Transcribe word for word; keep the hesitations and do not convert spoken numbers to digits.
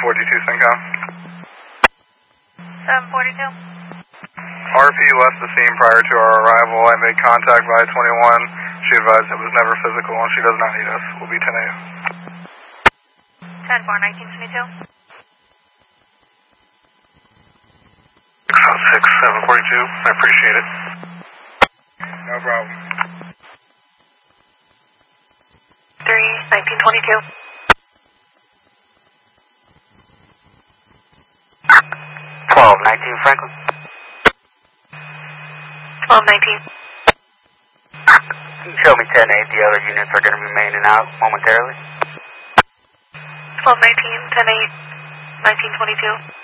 forty-two, Syncom. seven forty-two. R P left the scene prior to our arrival. I made contact by twenty-one. She advised it was never physical and she does not need us. We'll be ten eight. ten four, nineteen twenty-two. six oh six, seven forty-two. I appreciate it. No problem. three, nineteen twenty-two. twelve, nineteen Franklin. twelve, nineteen. Can you show me ten eight? The other units are going to remain in and out momentarily. twelve, nineteen, ten eight, nineteen twenty-two.